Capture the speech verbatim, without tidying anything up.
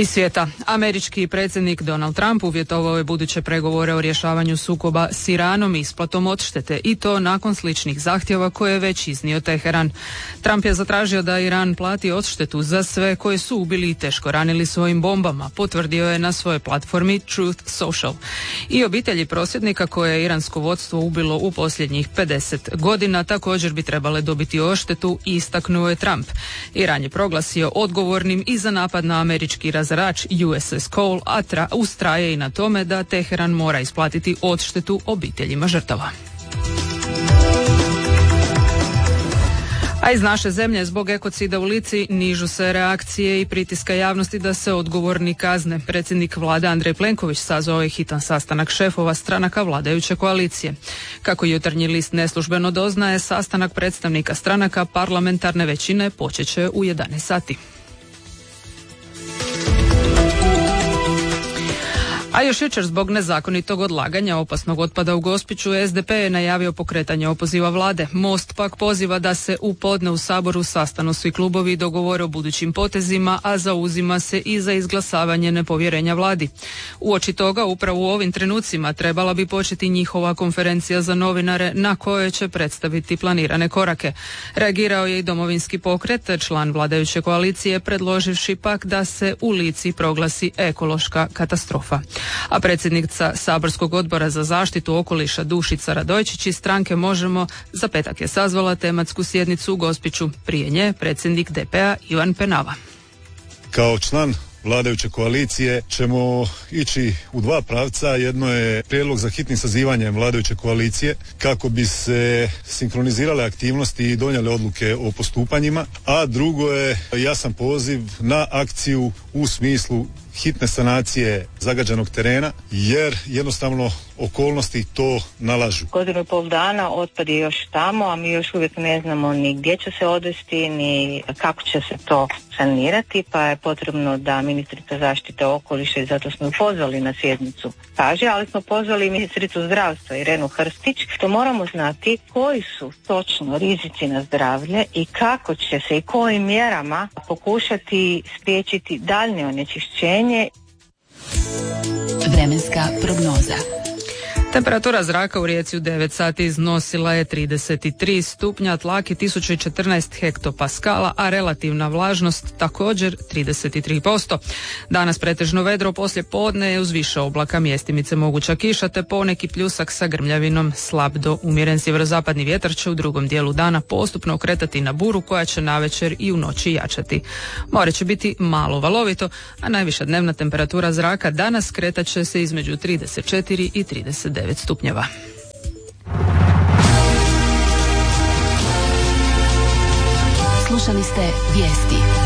Iz svijeta. Američki predsjednik Donald Trump uvjetovao je buduće pregovore o rješavanju sukoba s Iranom isplatom odštete i to nakon sličnih zahtjeva koje je već iznio Teheran. Trump je zatražio da Iran plati odštetu za sve koje su ubili i teško ranili svojim bombama, potvrdio je na svojoj platformi Truth Social. I obitelji prosvjednika koje je iransko vodstvo ubilo u posljednjih pedeset godina također bi trebale dobiti odštetu, istaknuo je Trump. Iran je proglasio odgovornim i za napad na američki razarač U S S Cole, a tra, ustraje i na tome da Teheran mora isplatiti odštetu obiteljima žrtava. A iz naše zemlje zbog ekocida u Lici nižu se reakcije i pritiska javnosti da se odgovorni kazne. Predsjednik vlade Andrej Plenković sazvao je hitan sastanak šefova stranaka vladajuće koalicije. Kako Jutarnji list neslužbeno doznaje, sastanak predstavnika stranaka parlamentarne većine počet će u jedanaest sati. A još jučer zbog nezakonitog odlaganja opasnog otpada u Gospiću S D P je najavio pokretanje opoziva vlade. Most pak poziva da se u podne u Saboru sastanu svi klubovi i dogovore o budućim potezima, a zauzima se i za izglasavanje nepovjerenja vladi. Uoči toga upravo u ovim trenucima trebala bi početi njihova konferencija za novinare na kojoj će predstaviti planirane korake. Reagirao je i Domovinski pokret, član vladajuće koalicije, predloživši pak da se u Lici proglasi ekološka katastrofa. A predsjednica saborskog odbora za zaštitu okoliša Dušica Radojčić iz stranke Možemo za petak je sazvala tematsku sjednicu u Gospiću. Prije nje predsjednik D P-a Ivan Penava. Kao član vladajuće koalicije ćemo ići u dva pravca. Jedno je prijedlog za hitnim sazivanjem vladajuće koalicije kako bi se sinkronizirale aktivnosti i donijele odluke o postupanjima, a drugo je jasan poziv na akciju u smislu hitne sanacije zagađenog terena, jer jednostavno okolnosti to nalažu. Godinu i pol dana otpad je još tamo, a mi još uvijek ne znamo ni gdje će se odvesti, ni kako će se to sanirati, pa je potrebno da ministrica zaštite okoliša, i zato smo ju pozvali na sjednicu, kaže, ali smo pozvali ministricu zdravstva Irenu Hrstić, što moramo znati koji su točno rizici na zdravlje i kako će se i kojim mjerama pokušati spriječiti daljnje onečišćenje. Vremenska prognoza. Temperatura zraka u Rijeci u devet sati iznosila je trideset tri stupnja, tlak je tisuću četrnaest hektopaskala, a relativna vlažnost također trideset tri posto. Danas pretežno vedro, poslije podne je uz više oblaka, mjestimice moguća kiša te poneki pljusak sa grmljavinom, slab do umjeren sjeverozapadni vjetar će u drugom dijelu dana postupno okretati na buru koja će navečer i u noći jačati. More će biti malo valovito, a najviša dnevna temperatura zraka danas kretat će se između trideset četiri i trideset devet stupnjeva. Slušali ste vijesti.